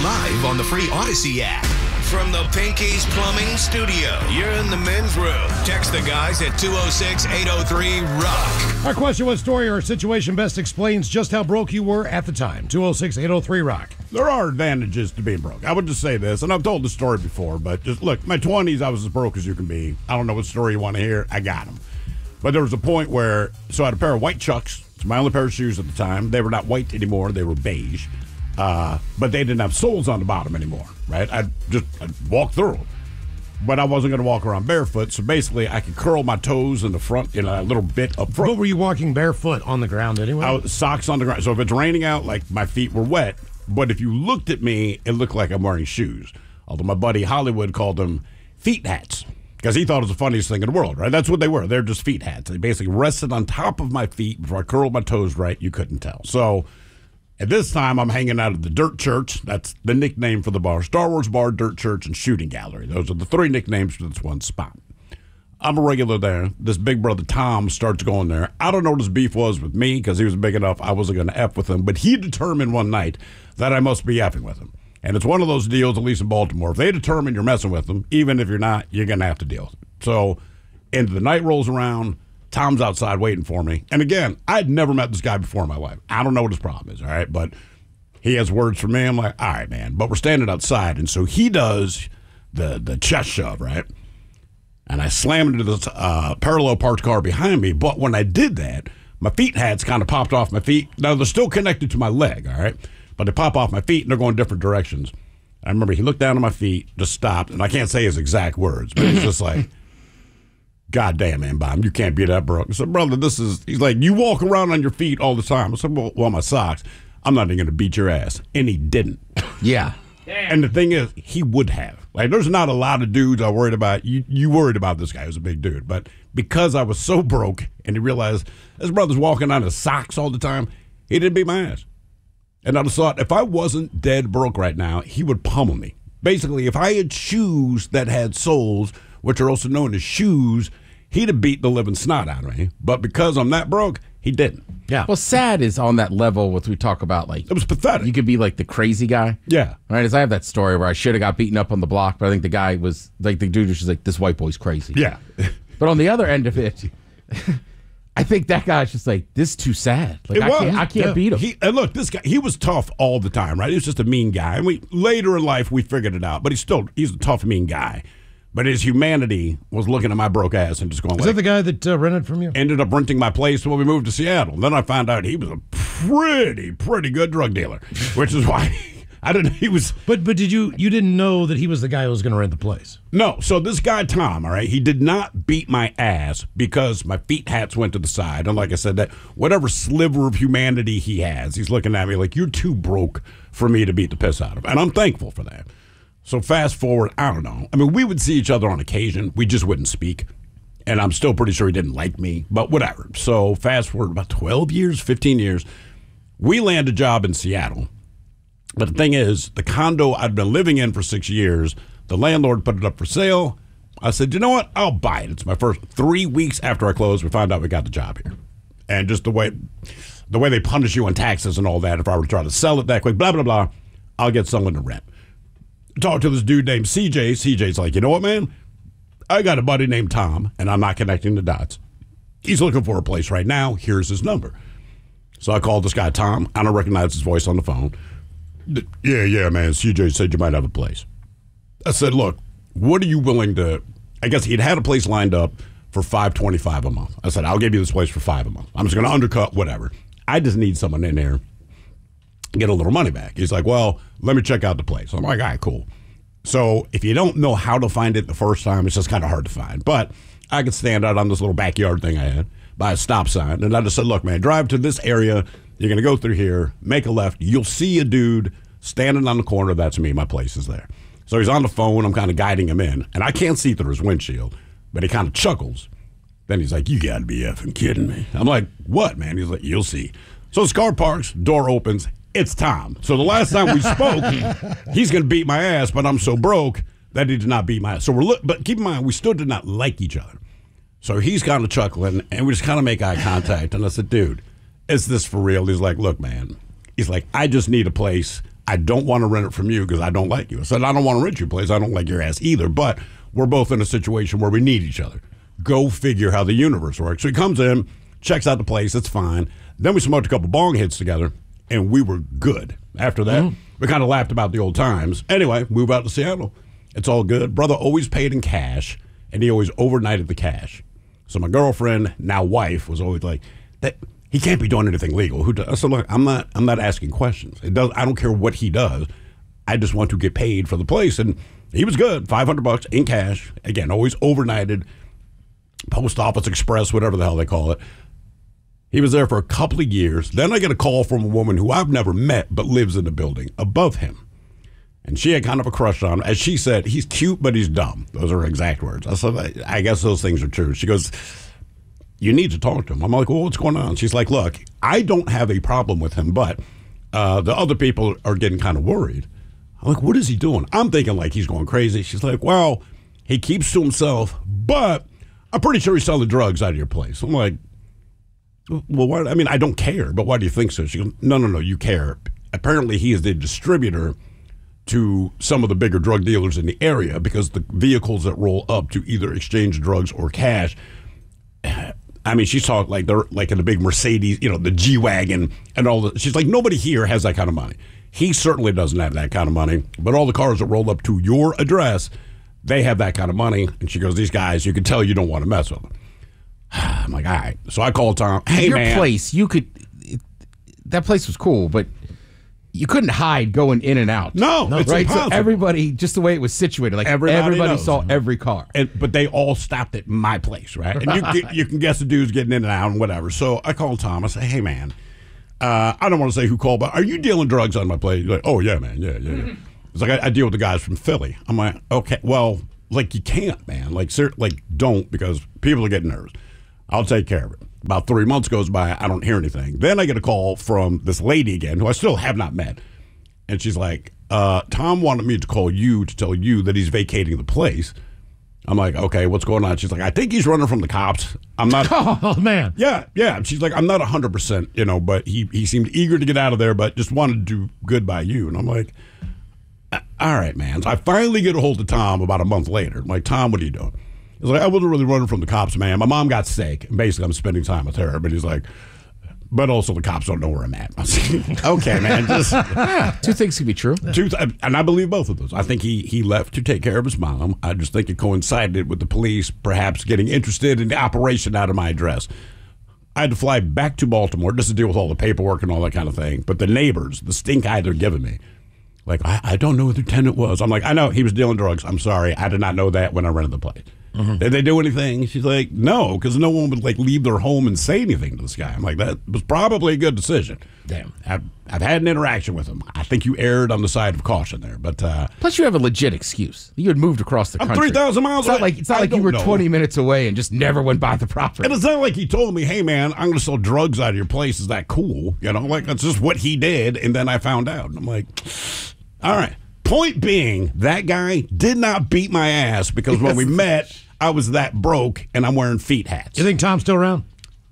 live on the free Odyssey app. From the Pinky's Plumbing Studio, you're in the men's room. Text the guys at 206-803-ROCK. Our question: what story or situation best explains just how broke you were at the time? 206-803-ROCK. There are advantages to being broke. I would just say this, and I've told the story before, but just look, my 20s, I was as broke as you can be. I don't know what story you want to hear. I got them. But there was a point where, so I had a pair of white Chucks. It's my only pair of shoes at the time. They were not white anymore. They were beige. But they didn't have soles on the bottom anymore, right? I'd walk through them. But I wasn't going to walk around barefoot, so basically I could curl my toes in the front, a little bit up front. But were you walking barefoot on the ground anyway? Socks on the ground. So if it's raining out, like my feet were wet. But if you looked at me, it looked like I'm wearing shoes. Although my buddy Hollywood called them feet hats because he thought it was the funniest thing in the world, right? That's what they were. They're just feet hats. They basically rested on top of my feet. Before I curled my toes right, you couldn't tell. So at this time, I'm hanging out at the Dirt Church. That's the nickname for the bar. Star Wars Bar, Dirt Church, and Shooting Gallery. Those are the three nicknames for this one spot. I'm a regular there. This big brother Tom starts going there. I don't know what his beef was with me because he was big enough I wasn't going to F with him. But he determined one night that I must be effing with him. And it's one of those deals, at least in Baltimore. If they determine you're messing with them, even if you're not, you're going to have to deal with it. So into the night rolls around. Tom's outside waiting for me. And again, I'd never met this guy before in my life. I don't know what his problem is, all right? But he has words for me. I'm like, all right, man. But we're standing outside. And so he does the chest shove, right? And I slam into this parallel parked car behind me. But when I did that, my feet hats kind of popped off my feet. Now, they're still connected to my leg, all right? But they pop off my feet, and they're going different directions. I remember he looked down at my feet, just stopped, and I can't say his exact words, but he's just like, God damn, man, Bob, you can't be that broke. I said, brother, he's like, you walk around on your feet all the time. I said, well, my socks. I'm not even going to beat your ass. And he didn't. Yeah. And the thing is, he would have. Like, there's not a lot of dudes I worried about. You worried about this guy who's a big dude. But because I was so broke and he realized his brother's walking on his socks all the time, he didn't beat my ass. And I just thought, if I wasn't dead broke right now, he would pummel me. Basically, if I had shoes that had soles, which are also known as shoes, he'd have beat the living snot out of me. But because I'm that broke, he didn't. Yeah. Well, sad is on that level with we talk about, like, it was pathetic. You could be like the crazy guy. Yeah. Right? As I have that story where I should have got beaten up on the block, but I think the guy was like, the dude was just like, this white boy's crazy. Yeah. But on the other end of it, I think that guy's just like, this is too sad. Like, I can't beat him. And look, this guy, he was tough all the time, right? He was just a mean guy. And later in life, we figured it out. But he's a tough, mean guy. But his humanity was looking at my broke ass and just going, is that the guy that rented from you? Ended up renting my place when we moved to Seattle. Then I found out he was a pretty good drug dealer, which is why he was. But you didn't know that he was the guy who was going to rent the place? No. So this guy, Tom, all right, he did not beat my ass because my feet hats went to the side. And like I said, that whatever sliver of humanity he has, he's looking at me like, you're too broke for me to beat the piss out of. And I'm thankful for that. So fast forward, I don't know. I mean, we would see each other on occasion. We just wouldn't speak. And I'm still pretty sure he didn't like me, but whatever. So fast forward about 12 years, 15 years, we land a job in Seattle. But the thing is, the condo I'd been living in for 6 years, the landlord put it up for sale. I said, you know what? I'll buy it. It's my first 3 weeks after I closed, we found out we got the job here. And just the way they punish you on taxes and all that, if I were to try to sell it that quick, blah, blah, blah, I'll get someone to rent. Talk to this dude named CJ. CJ's like, you know what, man? I got a buddy named Tom, and I'm not connecting the dots. He's looking for a place right now. Here's his number. So I called this guy, Tom. I don't recognize his voice on the phone. Yeah, man. CJ said you might have a place. I said, look, what are you willing to... I guess he'd had a place lined up for $525 a month. I said, I'll give you this place for $5 a month. I'm just going to undercut whatever. I just need someone in there get a little money back. He's like, well, let me check out the place. I'm like, all right, cool. So if you don't know how to find it the first time, it's just kind of hard to find. But I could stand out on this little backyard thing I had by a stop sign. And I just said, look, man, drive to this area. You're going to go through here, make a left. You'll see a dude standing on the corner. That's me. My place is there. So he's on the phone. I'm kind of guiding him in. And I can't see through his windshield, but he kind of chuckles. Then he's like, you got to be effing kidding me. I'm like, what, man? He's like, you'll see. So his car parks, door opens. It's Tom. So the last time we spoke, he's going to beat my ass, but I'm so broke that he did not beat my ass. So but keep in mind, we still did not like each other. So he's kind of chuckling, and we just kind of make eye contact. And I said, dude, is this for real? He's like, look, man. He's like, I just need a place. I don't want to rent it from you because I don't like you. I said, I don't want to rent your place. I don't like your ass either. But we're both in a situation where we need each other. Go figure how the universe works. So he comes in, checks out the place. It's fine. Then we smoked a couple bong hits together, and we were good. After that, we kind of laughed about the old times. Anyway, move out to Seattle. It's all good. Brother always paid in cash, and he always overnighted the cash. So my girlfriend, now wife, was always like, "That he can't be doing anything legal." Who does? So look, I'm not asking questions. I don't care what he does. I just want to get paid for the place, and he was good. $500 in cash. Again, always overnighted. Post Office Express, whatever the hell they call it. He was there for a couple of years. Then I get a call from a woman who I've never met but lives in the building above him. And she had kind of a crush on him. As she said, he's cute, but he's dumb. Those are her exact words. I said, I guess those things are true. She goes, you need to talk to him. I'm like, well, what's going on? She's like, look, I don't have a problem with him, but the other people are getting kind of worried. I'm like, what is he doing? I'm thinking like he's going crazy. She's like, well, he keeps to himself, but I'm pretty sure he's selling drugs out of your place. I'm like, well, what? I mean, I don't care, but why do you think so? She goes, no, you care. Apparently, he is the distributor to some of the bigger drug dealers in the area because the vehicles that roll up to either exchange drugs or cash, I mean, she's talking like they're like in a big Mercedes, the G-Wagon and all that. She's like, nobody here has that kind of money. He certainly doesn't have that kind of money, but all the cars that roll up to your address, they have that kind of money. And she goes, these guys, you can tell you don't want to mess with them. I'm like, all right. So I called Tom. Hey, your man. Place, that place was cool, but you couldn't hide going in and out. No, it's right? impossible. So everybody, just the way it was situated, like everybody saw every car. But they all stopped at my place, right? And you can guess the dude's getting in and out and whatever. So I called Tom. I said, hey, man, I don't want to say who called, but are you dealing drugs on my place? He's like, oh, yeah, man. Yeah. It's like, I deal with the guys from Philly. I'm like, okay, well, like, you can't, man. Like, don't, because people are getting nervous. I'll take care of it. About 3 months goes by, I don't hear anything. Then I get a call from this lady again, who I still have not met. And she's like, Tom wanted me to call you to tell you that he's vacating the place. I'm like, okay, what's going on? She's like, I think he's running from the cops. I'm not. Oh, man. Yeah. She's like, I'm not 100%, but he seemed eager to get out of there, but just wanted to do good by you. And I'm like, all right, man. So I finally get a hold of Tom about a month later. I'm like, Tom, what are you doing? He's like, I wasn't really running from the cops, man. My mom got sick, and basically I'm spending time with her. But he's like, but also the cops don't know where I'm at. I was like, okay, man. Two things can be true. And I believe both of those. I think he left to take care of his mom. I just think it coincided with the police perhaps getting interested in the operation out of my address. I had to fly back to Baltimore just to deal with all the paperwork and all that kind of thing. But the neighbors, the stink eye they're giving me, like, I don't know who the tenant was. I'm like, I know, he was dealing drugs. I'm sorry. I did not know that when I rented the place. Mm-hmm. Did they do anything? She's like, no, because no one would leave their home and say anything to this guy. I'm like, that was probably a good decision. Damn. I've had an interaction with him. I think you erred on the side of caution there. But plus, you have a legit excuse. You had moved across the country. I'm 3,000 miles away. It's not like you were 20 minutes away and just never went by the property. And it's not like he told me, hey, man, I'm going to sell drugs out of your place. Is that cool? That's just what he did. And then I found out. And I'm like, all right. Point being, that guy did not beat my ass because when we met, I was that broke and I'm wearing feet hats. You think Tom's still around?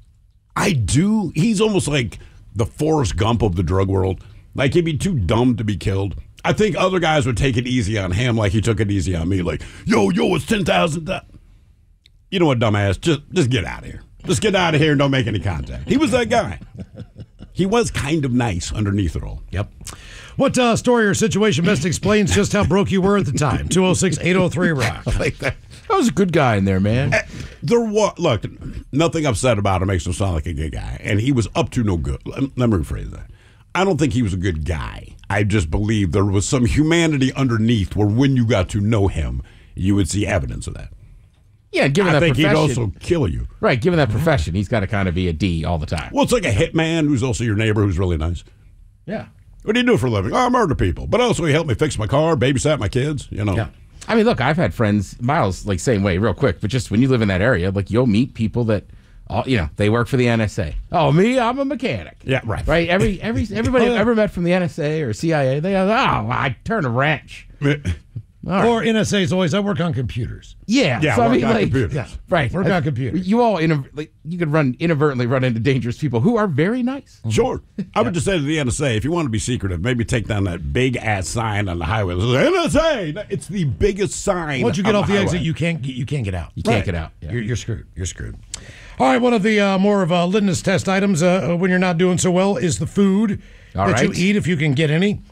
I do. He's almost like the Forrest Gump of the drug world. Like, he'd be too dumb to be killed. I think other guys would take it easy on him like he took it easy on me. Like, yo, it's $10,000. You know what, dumbass? Just get out of here. Just get out of here and don't make any contact. He was that guy. He was kind of nice underneath it all. Yep. What story or situation best explains just how broke you were at the time? 206-803-ROCK. I like that. I was a good guy in there, man. Look, nothing I've said about him makes him sound like a good guy. And he was up to no good. Let me rephrase that. I don't think he was a good guy. I just believe there was some humanity underneath where when you got to know him, you would see evidence of that. Yeah, given that profession. I think he'd also kill you. Right, given that profession, he's got to kind of be a D all the time. Well, it's like a hitman who's also your neighbor who's really nice. Yeah. What do you do for a living? I murder people. But also he helped me fix my car, babysat my kids, Yeah. I mean, look, I've had friends, Miles, same way, real quick, but just when you live in that area, you'll meet people that, they work for the NSA. Oh, me, I'm a mechanic. Yeah, right. Right? Everybody I've ever met from the NSA or CIA, they go, I turn a wrench. All right. Or NSA's always, I work on computers. Yeah. Yeah, So I work mean, on like, computers. Yeah. right. Work on computers. You all you could inadvertently run into dangerous people who are very nice. Sure. I would just say to the NSA, if you want to be secretive, maybe take down that big ass sign on the highway that says NSA. It's the biggest sign. Once you get on off the highway. exit, you can't get out. You can't get out. Yeah. You're screwed. You're screwed. All right, one of the more of litmus test items when you're not doing so well is the food All that you right. eat, if you can get any.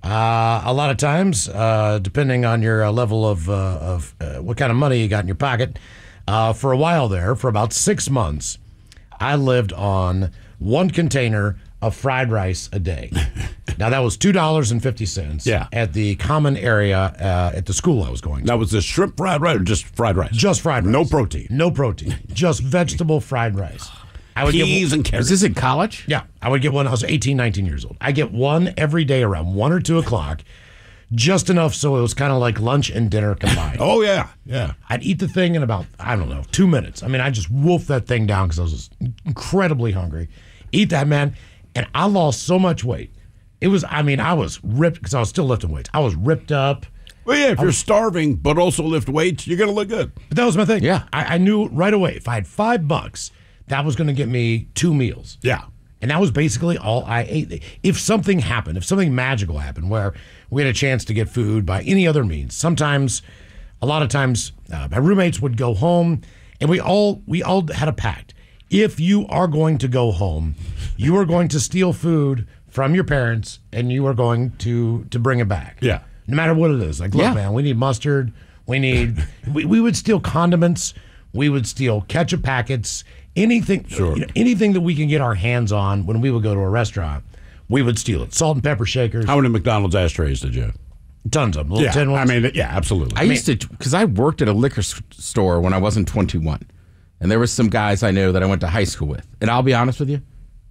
A lot of times, depending on your level of what kind of money you got in your pocket, for a while there, for about 6 months, I lived on one container of fried rice a day. Now, that was $2.50 Yeah. at the common area at the school I was going to. Now, was this shrimp fried rice or just fried rice? Just fried rice. No protein. No protein. Just vegetable fried rice. I would Peas get, and carrots. Is this in college? yeah, I would get one. I was 18, 19 years old. I get one every day around 1 or 2 o'clock, just enough so it was kind of like lunch and dinner combined. Oh, yeah. Yeah. I'd eat the thing in about, I don't know, 2 minutes. I mean, I just wolfed that thing down because I was just incredibly hungry. Eat that, man. And I lost so much weight. It was, I mean, I was ripped because I was still lifting weights. I was ripped up. Well, yeah, if you're starving but also lift weights, you're going to look good. But that was my thing. Yeah. I knew right away if I had $5, that was going to get me 2 meals. Yeah. And that was basically all I ate. If something happened, if something magical happened where we had a chance to get food by any other means, sometimes, a lot of times, my roommates would go home and we all had a pact. If you are going to go home, you are going to steal food from your parents and you are going to bring it back. Yeah. No matter what it is. Like, look, Yeah. man, we need mustard. We would steal condiments. We would steal ketchup packets. Anything, Sure. Anything that we can get our hands on when we would go to a restaurant, we would steal it. Salt and pepper shakers, How many McDonald's ashtrays did you have? tons of them, little Yeah. tin ones. I mean, yeah, absolutely. I used to, because I worked at a liquor store when I wasn't 21. And there was some guys I know that I went to high school with. And I'll be honest with you,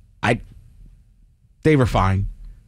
they were fine.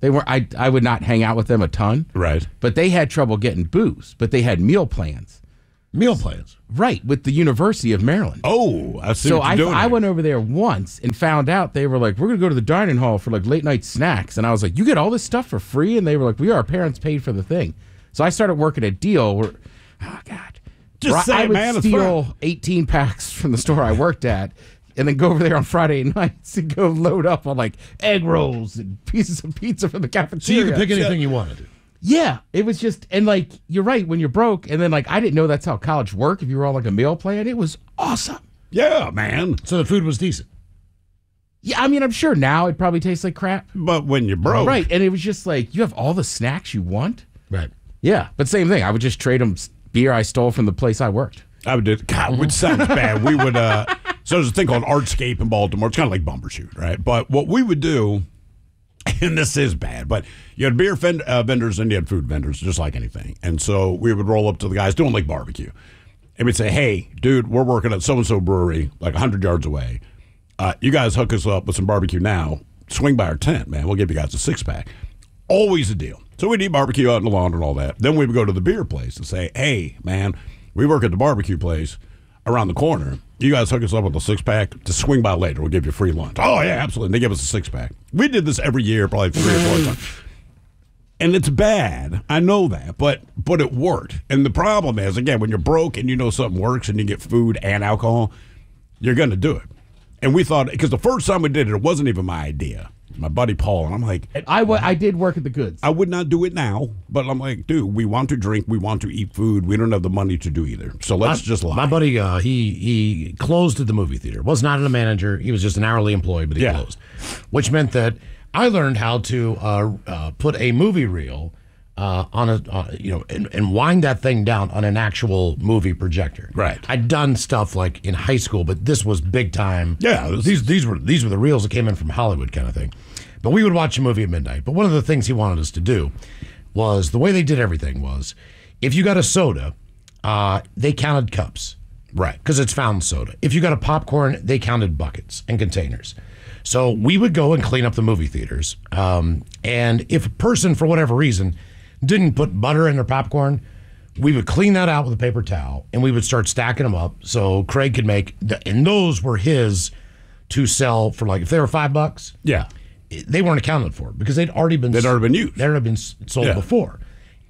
I would not hang out with them a ton. Right. But they had trouble getting booze, but they had meal plans. meal plans. Right, with the University of Maryland. Oh, I see So what you're doing. I here. went over there once and found out they were like, we're going to go to the dining hall for like late night snacks. And I was like, you get all this stuff for free? And they were like, our parents paid for the thing. So I started working a deal where, oh God. Just where say I it, would man, it's steal fun. 18 packs from the store I worked at and then go over there on Friday nights and go load up on like egg rolls and pieces of pizza from the So cafeteria. you could pick anything you wanted. Yeah, it was just, and like, you're right, when you're broke, and then like, I didn't know that's how college worked. If you were on like a meal plan, it was awesome. Yeah, man. So the food was decent. Yeah, I mean, I'm sure now it probably tastes like crap. But when you're broke. Right, and it was just like, you have all the snacks you want. Right. Yeah, but same thing. I would just trade them beer I stole from the place I worked. I would do. God, which sounds bad. We would. So there's a thing called Artscape in Baltimore. It's kind of like Bumbershoot, right? But what we would do, and this is bad, but you had beer vendors and you had food vendors, just like anything. And so we would roll up to the guys doing like barbecue, and we'd say, "Hey, dude, we're working at so and so brewery, like 100 yards away. You guys hook us up with some barbecue now. Swing by our tent, man. We'll give you guys a 6-pack." Always a deal. So we'd eat barbecue out in the lawn and all that. Then we would go to the beer place and say, "Hey, man, we work at the barbecue place around the corner. You guys hook us up with a 6-pack to swing by later. We'll give you free lunch." "Oh, yeah, absolutely." And they give us a 6-pack. We did this every year, probably 3 or 4 times. And it's bad. I know that, but it worked. And the problem is, again, when you're broke and you know something works and you get food and alcohol, you're going to do it. And we thought, because the first time we did it wasn't even my idea. My buddy Paul, and I'm like, I did work at the goods. I would not do it now, but I'm like, dude, we want to drink, we want to eat food, we don't have the money to do either. So let's just lie. My buddy, he closed at the movie theater. Was not a manager. He was just an hourly employee, but he closed, which meant that I learned how to put a movie reel on and wind that thing down on an actual movie projector. Right. I'd done stuff like in high school, but this was big time. Yeah, these were the reels that came in from Hollywood, kind of thing. But we would watch a movie at midnight. But one of the things he wanted us to do was, the way they did everything was, if you got a soda, they counted cups. Right. Because it's fountain soda. If you got a popcorn, they counted buckets and containers. So we would go and clean up the movie theaters. And if a person, for whatever reason, didn't put butter in their popcorn, we would clean that out with a paper towel and we would start stacking them up so Craig could make, and those were his to sell for, like, if they were $5, Yeah. they weren't accounted for because they'd already been used. They'd already been sold Yeah. before.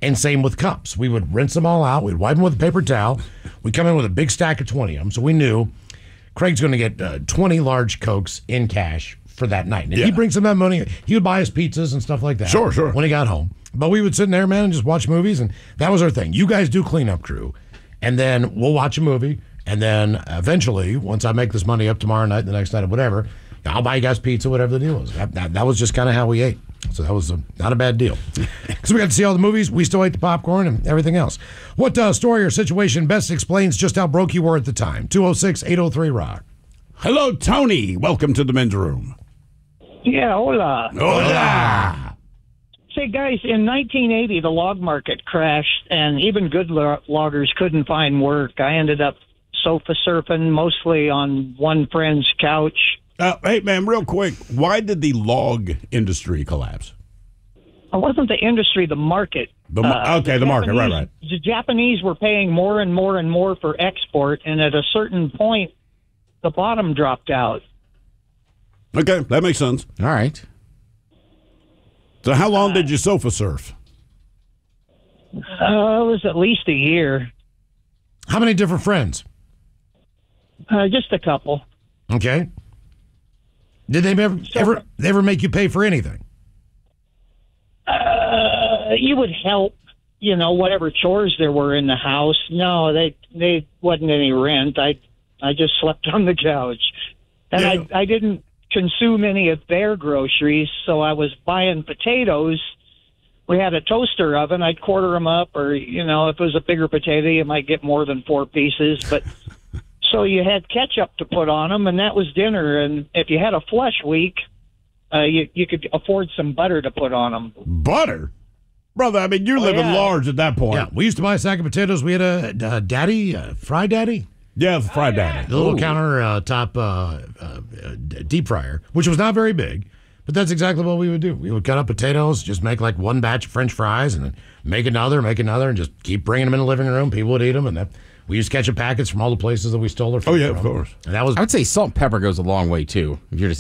And same with cups. We would rinse them all out. We'd wipe them with a paper towel. We'd come in with a big stack of 20 of them. So we knew Craig's going to get 20 large Cokes in cash for that night. And if he brings some of that money, he would buy us pizzas and stuff like that. Sure. When he got home. But we would sit in there, man, and just watch movies. And that was our thing. You guys do cleanup crew. And then we'll watch a movie. And then eventually, once I make this money up tomorrow night, the next night, or whatever, I'll buy you guys pizza, whatever the deal is. That was just kind of how we ate. So that was not a bad deal. Because we got to see all the movies. We still ate the popcorn and everything else. What story or situation best explains just how broke you were at the time? 206-803-ROCK. Hello, Tony. Welcome to the men's room. Yeah, hola. Hola. Say, guys, in 1980, the log market crashed, and even good loggers couldn't find work. I ended up sofa surfing, mostly on one friend's couch. Hey, man, real quick, why did the log industry collapse? It wasn't the industry, the market. The market, right. The Japanese were paying more and more and more for export, and at a certain point, the bottom dropped out. Okay, that makes sense. All right. So how long did you sofa surf? It was at least a year. How many different friends? Just a couple. Okay. Did they ever make you pay for anything? You would help, whatever chores there were in the house. No, they wasn't any rent. I just slept on the couch. And I didn't consume any of their groceries, so I was buying potatoes. We had a toaster oven. I'd quarter them up, or, if it was a bigger potato, you might get more than 4 pieces. But so you had ketchup to put on them, and that was dinner. And if you had a flush week, you could afford some butter to put on them. Butter? Brother, I mean, you're living large at that point. Yeah, we used to buy a sack of potatoes. We had a daddy, Fry Daddy. Yeah, the fried daddy. The little counter-top deep fryer, which was not very big, but that's exactly what we would do. We would cut up potatoes, just make like one batch of French fries, and then make another, and just keep bringing them in the living room. People would eat them, and we used ketchup packets from all the places that we stole our food from. Of course. And that was. I would say salt and pepper goes a long way, too. If you're just